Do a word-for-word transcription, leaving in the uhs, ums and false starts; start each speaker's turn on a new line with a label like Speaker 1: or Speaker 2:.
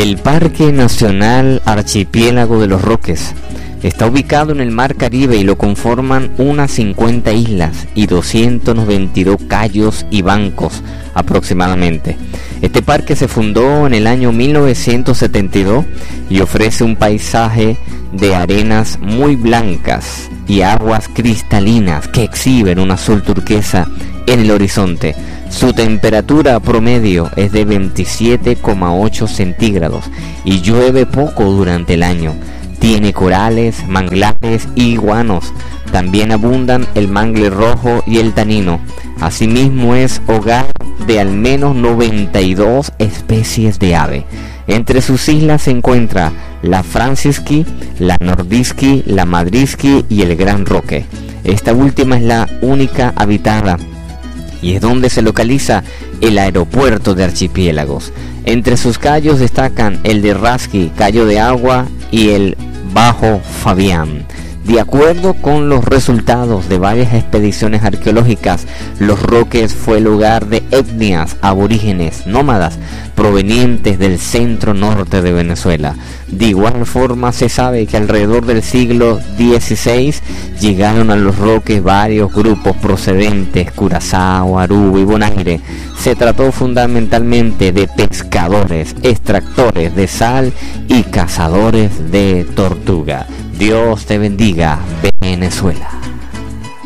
Speaker 1: El Parque Nacional Archipiélago de los Roques está ubicado en el Mar Caribe y lo conforman unas cincuenta islas y doscientos veintidós cayos y bancos aproximadamente. Este parque se fundó en el año mil novecientos setenta y dos y ofrece un paisaje de arenas muy blancas y aguas cristalinas que exhiben un azul turquesa en el horizonte. Su temperatura promedio es de veintisiete coma ocho centígrados y llueve poco durante el año. Tiene corales, manglares y guanos. También abundan el mangle rojo y el tanino. Asimismo es hogar de al menos noventa y dos especies de ave. Entre sus islas se encuentra la Franciski, la Nordiski, la Madriski y el Gran Roque. Esta última es la única habitada y es donde se localiza el aeropuerto de Archipiélagos. Entre sus cayos destacan el de Raski, Cayo de Agua, y el Bajo Fabián. De acuerdo con los resultados de varias expediciones arqueológicas, Los Roques fue lugar de etnias aborígenes nómadas provenientes del centro norte de Venezuela. De igual forma se sabe que alrededor del siglo dieciséis llegaron a Los Roques varios grupos procedentes Curazao, Aruba y Bonaire. Se trató fundamentalmente de pescadores, extractores de sal y cazadores de tortuga. Dios te bendiga, Venezuela.